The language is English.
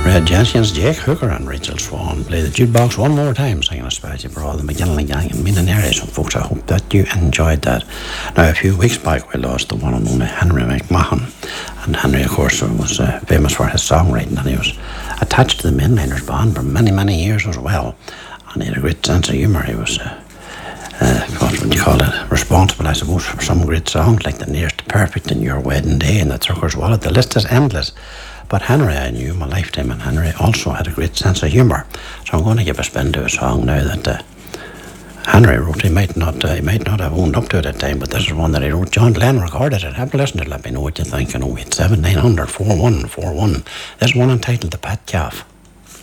Red Jensen's Jake Hooker and Rachel Swan play the jukebox one more time, singing a special for all the McGinley gang and Millionaire. So folks, I hope that you enjoyed that. Now, a few weeks back we lost the one and only Henry McMahon, and Henry of course was famous for his songwriting, and he was attached to the Mainliners band for many years as well, and he had a great sense of humour. He was what would you call it, responsible I suppose for some great songs like The Nearest to Perfect and Your Wedding Day and The Trucker's Wallet. The list is endless. But Henry, I knew my lifetime, and Henry also had a great sense of humour. So I'm going to give a spin to a song now that Henry wrote. He might not have owned up to it at the time, but this is one that he wrote. John Glenn recorded it. Have a listen to it. Let me know what you think. 087 900 4141. This one entitled The Pet Calf.